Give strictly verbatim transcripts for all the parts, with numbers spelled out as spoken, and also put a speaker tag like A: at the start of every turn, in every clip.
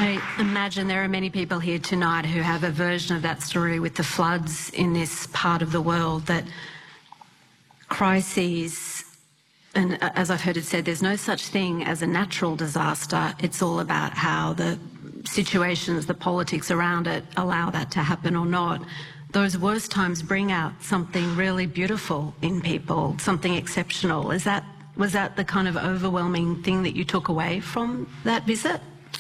A: I imagine there are many people here tonight who have a version of that story with the floods in this part of the world, that crises, and as I've heard it said, there's no such thing as a natural disaster. It's all about how the situations, the politics around it allow that to happen or not. Those worst times bring out something really beautiful in people, something exceptional. Is that, was that the kind of overwhelming thing that you took away from that visit?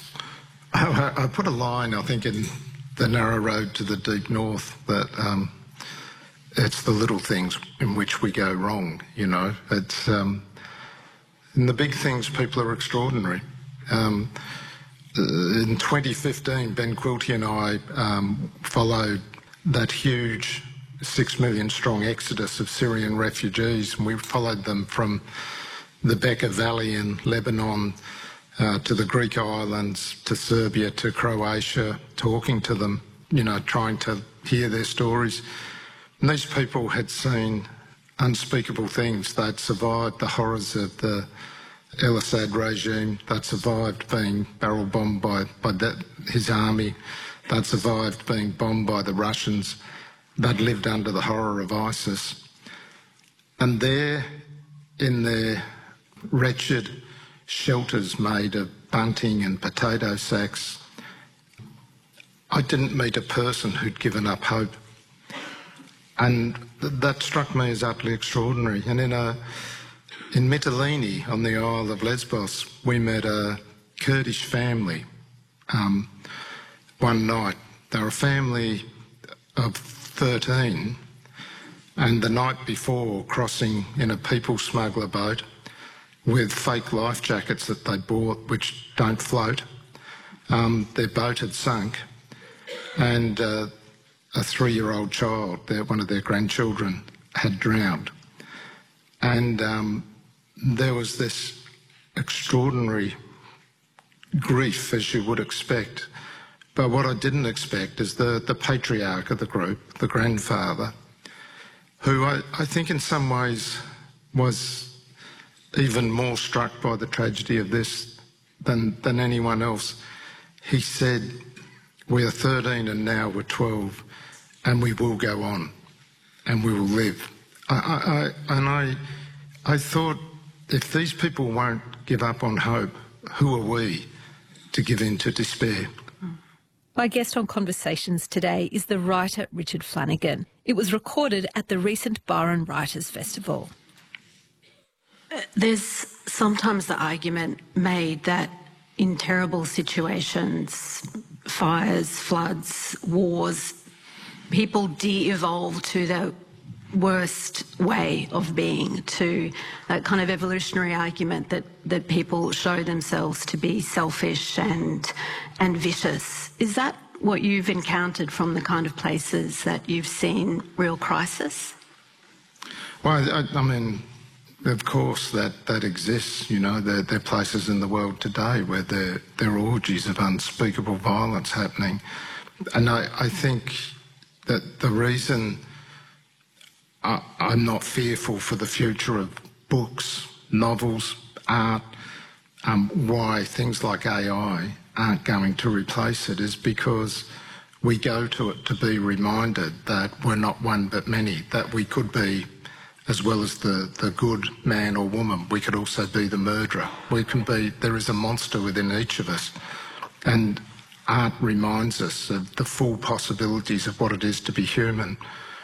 B: I, I put a line, I think, in The Narrow Road to the Deep North, that um, it's the little things in which we go wrong, you know. It's um, in the big things, people are extraordinary. Um, in twenty fifteen, Ben Quilty and I um, followed that huge six million strong exodus of Syrian refugees, and we followed them from the Bekaa Valley in Lebanon uh, to the Greek islands, to Serbia, to Croatia, talking to them, you know, trying to hear their stories. And these people had seen unspeakable things. They'd survived the horrors of the El-Assad regime. They'd survived being barrel bombed by, by that, his army. They'd survived being bombed by the Russians. They'd lived under the horror of ISIS. And there, in their wretched shelters made of bunting and potato sacks, I didn't meet a person who'd given up hope. And th that struck me as utterly extraordinary. And in, a, in Mytilene, on the Isle of Lesbos, we met a Kurdish family um, one night. They were a family of thirteen, and the night before, crossing in a people smuggler boat with fake life jackets that they bought, which don't float. Um, their boat had sunk, and uh, a three-year-old child, their, one of their grandchildren, had drowned. And um, there was this extraordinary grief, as you would expect. But what I didn't expect is the, the patriarch of the group, the grandfather, who I, I think in some ways was even more struck by the tragedy of this than, than anyone else. He said, "We are thirteen and now we're twelve, and we will go on, and we will live." I, I, I, and I, I thought, if these people won't give up on hope, who are we to give in to despair?
C: My guest on Conversations today is the writer Richard Flanagan. It was recorded at the recent Byron Writers' Festival.
A: There's sometimes the argument made that in terrible situations, fires, floods, wars, people de-evolve to the worst way of being, to that kind of evolutionary argument that, that people show themselves to be selfish and, and vicious. Is that what you've encountered from the kind of places that you've seen real crisis?
B: Well, I, I mean, of course that, that exists, you know. There, there are places in the world today where there, there are orgies of unspeakable violence happening. And I, I think that the reason I, I'm not fearful for the future of books, novels, art, um, why things like A I aren't going to replace it, is because we go to it to be reminded that we're not one but many, that we could be, as well as the, the good man or woman, we could also be the murderer. We can be, there is a monster within each of us. And art reminds us of the full possibilities of what it is to be human.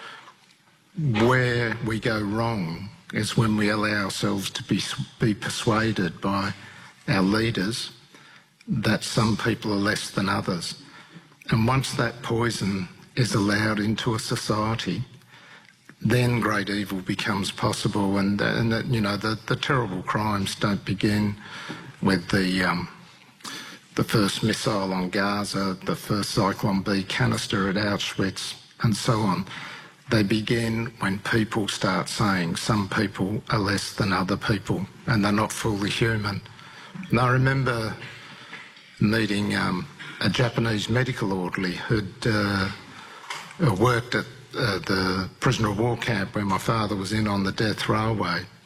B: Where we go wrong is when we allow ourselves to be, be persuaded by our leaders that some people are less than others. And once that poison is allowed into a society, then great evil becomes possible. And, and that, you know, the, the terrible crimes don't begin with the, um, the first missile on Gaza, the first Zyklon B canister at Auschwitz, and so on. They begin when people start saying some people are less than other people and they're not fully human. And I remember meeting um, a Japanese medical orderly who'd uh, worked at uh, the prisoner of war camp where my father was in on the death railway.